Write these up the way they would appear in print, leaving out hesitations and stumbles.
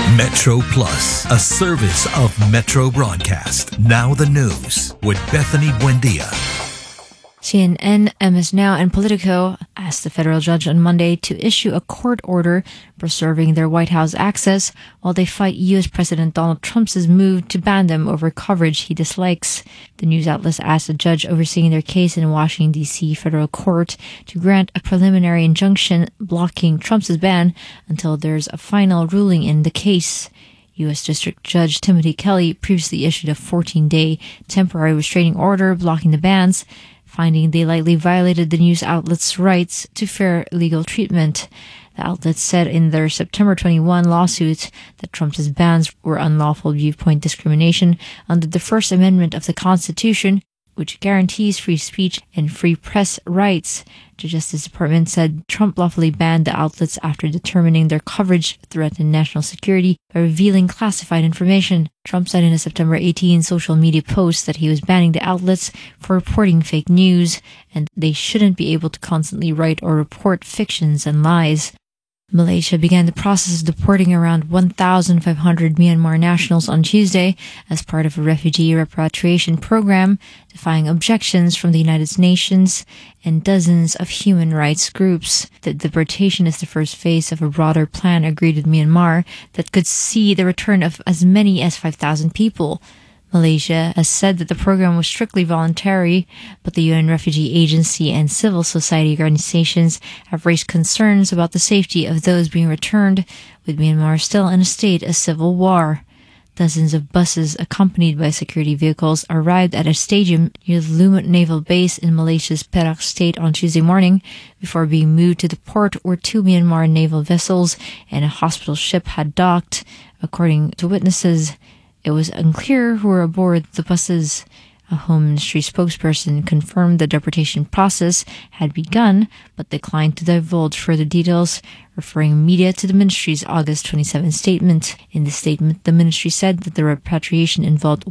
Metro Plus, a service of Metro Broadcast. Now the news with Bethany Buendia. CNN, MS Now, and Politico asked the federal judge on Monday to issue a court order preserving their White House access while they fight U.S. President Donald Trump's move to ban them over coverage he dislikes. The news outlets asked the judge overseeing their case in Washington, D.C. federal court to grant a preliminary injunction blocking Trump's ban until there's a final ruling in the case. U.S. District Judge Timothy Kelly previously issued a 14-day temporary restraining order blocking the bans, finding they likely violated the news outlet's rights to fair legal treatment. The outlet said in their September 21 lawsuit that Trump's bans were unlawful viewpoint discrimination under the First Amendment of the Constitution, which guarantees free speech and free press rights. The Justice Department said Trump lawfully banned the outlets after determining their coverage threatened national security by revealing classified information. Trump said in a September 18 social media post that he was banning the outlets for reporting fake news, and they shouldn't be able to constantly write or report fictions and lies. Malaysia began the process of deporting around 1,500 Myanmar nationals on Tuesday as part of a refugee repatriation program, defying objections from the United Nations and dozens of human rights groups. The deportation is the first phase of a broader plan agreed with Myanmar that could see the return of as many as 5,000 people. Malaysia has said that the program was strictly voluntary, but the UN Refugee Agency and civil society organizations have raised concerns about the safety of those being returned, with Myanmar still in a state of civil war. Dozens of buses accompanied by security vehicles arrived at a stadium near the Lumut Naval Base in Malaysia's Perak State on Tuesday morning before being moved to the port where 2 Myanmar naval vessels and a hospital ship had docked, according to witnesses. It was unclear who were aboard the buses. A Home Ministry spokesperson confirmed the deportation process had begun, but declined to divulge further details, referring media to the ministry's August 27 statement. In the statement, the ministry said that the repatriation involved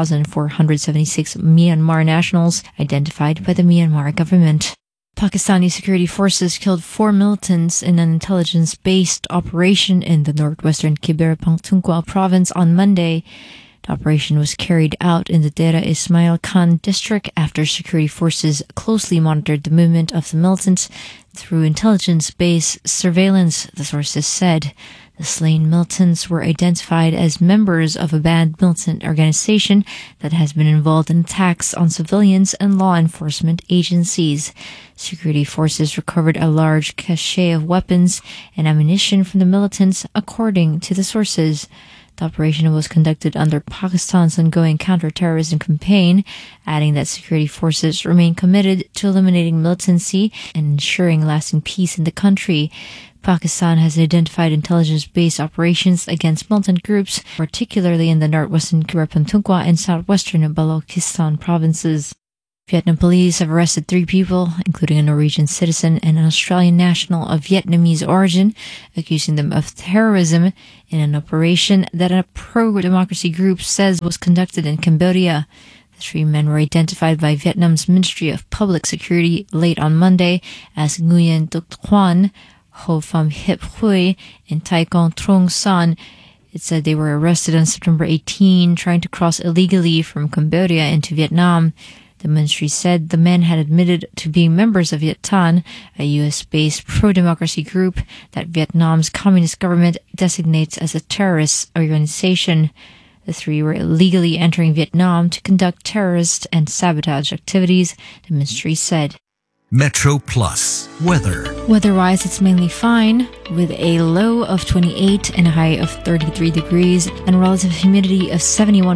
1,476 Myanmar nationals identified by the Myanmar government. Pakistani security forces killed 4 militants in an intelligence-based operation in the northwestern Khyber Pakhtunkhwa province on Monday. The operation was carried out in the Dera Ismail Khan district after security forces closely monitored the movement of the militants through intelligence-based surveillance, the sources said. The slain militants were identified as members of a banned militant organization that has been involved in attacks on civilians and law enforcement agencies. Security forces recovered a large cache of weapons and ammunition from the militants, according to the sources. The operation was conducted under Pakistan's ongoing counter-terrorism campaign, adding that security forces remain committed to eliminating militancy and ensuring lasting peace in the country. Pakistan has identified intelligence-based operations against militant groups, particularly in the northwestern Khyber Pakhtunkhwa and southwestern Balochistan provinces. Vietnam police have arrested 3 people, including a Norwegian citizen and an Australian national of Vietnamese origin, accusing them of terrorism in an operation that a pro-democracy group says was conducted in Cambodia. The 3 men were identified by Vietnam's Ministry of Public Security late on Monday as Nguyen Duc Thuan, Ho Pham Hip Hui, and Tai Kong Trong San. It said they were arrested on September 18, trying to cross illegally from Cambodia into Vietnam. The ministry said the men had admitted to being members of Viet Thanh, a U.S.-based pro-democracy group that Vietnam's communist government designates as a terrorist organization. The 3 were illegally entering Vietnam to conduct terrorist and sabotage activities, the ministry said. Metro Plus weather. Weather-wise, it's mainly fine, with a low of 28 and a high of 33 degrees and relative humidity of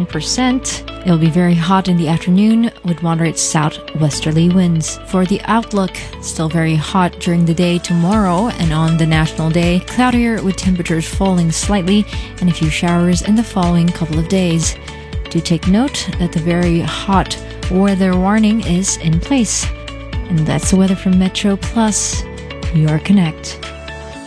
71%. It'll be very hot in the afternoon with moderate southwesterly winds. For the outlook, still very hot during the day tomorrow and on the National Day, cloudier with temperatures falling slightly and a few showers in the following couple of days. Do take note that the very hot weather warning is in place. And that's the weather from Metro Plus, Your Connect.